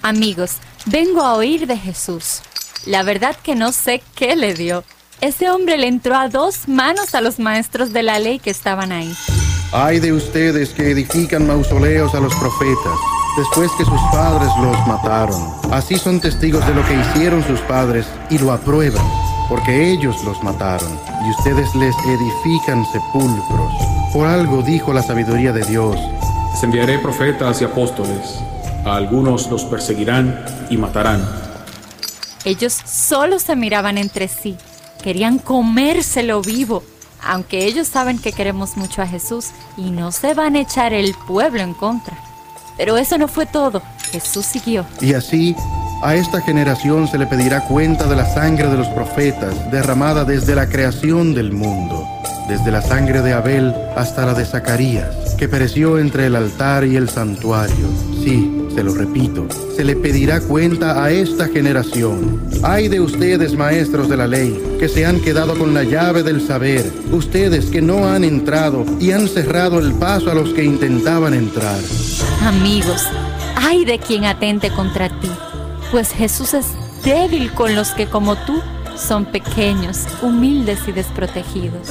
Amigos, vengo a oír de Jesús. La verdad que no sé qué le dio. Ese hombre le entró a 2 manos a los maestros de la ley que estaban ahí. Ay de ustedes que edifican mausoleos a los profetas, después que sus padres los mataron. Así son testigos de lo que hicieron sus padres y lo aprueban, porque ellos los mataron, y ustedes les edifican sepulcros. Por algo dijo la sabiduría de Dios: Les enviaré profetas y apóstoles. A algunos los perseguirán y matarán. Ellos solo se miraban entre sí. Querían comérselo vivo, aunque ellos saben que queremos mucho a Jesús y no se van a echar el pueblo en contra. Pero eso no fue todo. Jesús siguió. Y así, a esta generación se le pedirá cuenta de la sangre de los profetas derramada desde la creación del mundo, desde la sangre de Abel hasta la de Zacarías, que pereció entre el altar y el santuario. Sí, se lo repito, se le pedirá cuenta a esta generación. Ay de ustedes, maestros de la ley, que se han quedado con la llave del saber, ustedes que no han entrado y han cerrado el paso a los que intentaban entrar. Amigos, ay de quien atente contra ti, pues Jesús es débil con los que como tú son pequeños, humildes y desprotegidos.